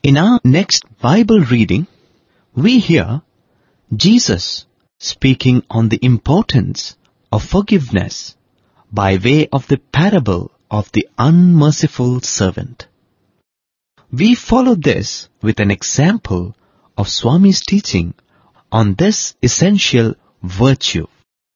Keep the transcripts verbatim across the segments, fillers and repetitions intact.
In our next Bible reading, we hear Jesus speaking on the importance of forgiveness by way of the parable of the unmerciful servant. We follow this with an example of Swami's teaching on this essential virtue.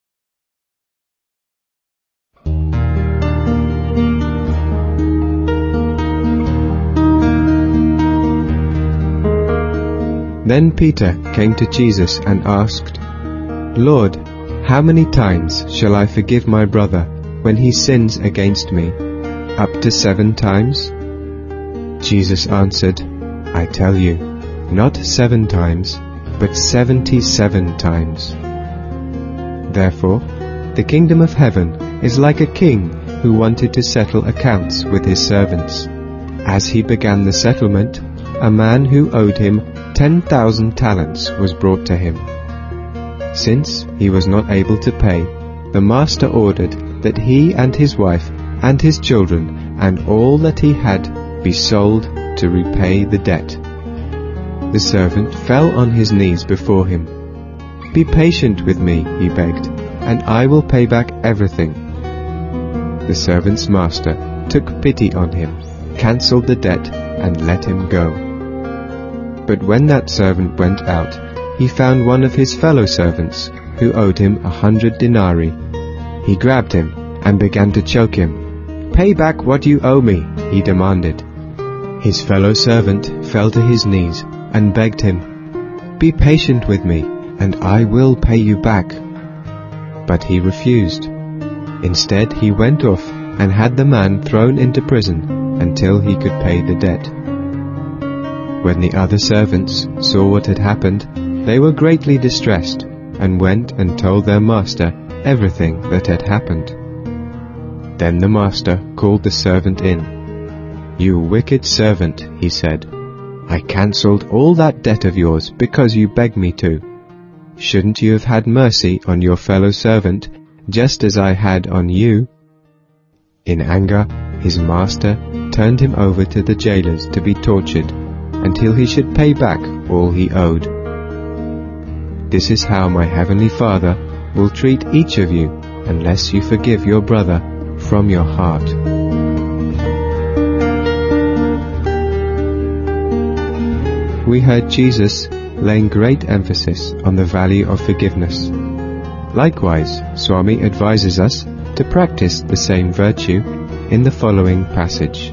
Then Peter came to Jesus and asked, Lord, how many times shall I forgive my brother when he sins against me? Up to seven times? Jesus answered, I tell you, not seven times, but seventy-seven times. Therefore, the kingdom of heaven is like a king who wanted to settle accounts with his servants. As he began the settlement, a man who owed him ten thousand talents was brought to him. Since he was not able to pay, the master ordered that he and his wife and his children and all that he had be sold to repay the debt. The servant fell on his knees before him. Be patient with me, he begged, and I will pay back everything. The servant's master took pity on him, cancelled the debt, and let him go. But when that servant went out, he found one of his fellow servants, who owed him a hundred denarii. He grabbed him and began to choke him. Pay back what you owe me, he demanded. His fellow servant fell to his knees and begged him, Be patient with me, and I will pay you back. But he refused. Instead, he went off and had the man thrown into prison until he could pay the debt. When the other servants saw what had happened, they were greatly distressed, and went and told their master everything that had happened. Then the master called the servant in. You wicked servant, he said, I cancelled all that debt of yours because you begged me to. Shouldn't you have had mercy on your fellow servant, just as I had on you? In anger, his master turned him over to the jailers to be tortured, until he should pay back all he owed. This is how my heavenly Father will treat each of you unless you forgive your brother from your heart. We heard Jesus laying great emphasis on the value of forgiveness. Likewise, Swami advises us to practice the same virtue in the following passage.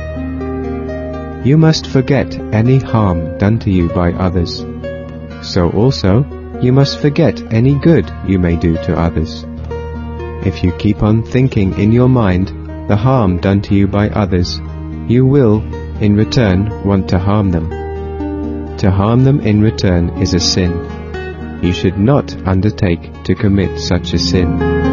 You must forget any harm done to you by others. So also, you must forget any good you may do to others. If you keep on thinking in your mind the harm done to you by others, you will, in return, want to harm them. To harm them in return is a sin. You should not undertake to commit such a sin.